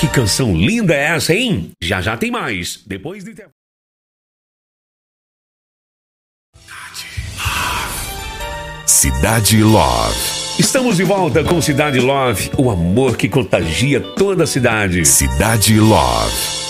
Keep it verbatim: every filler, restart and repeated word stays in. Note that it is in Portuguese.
Que canção linda é essa, hein? Já já tem mais. Depois de... Cidade Love. Estamos de volta com Cidade Love, o amor que contagia toda a cidade. Cidade Love.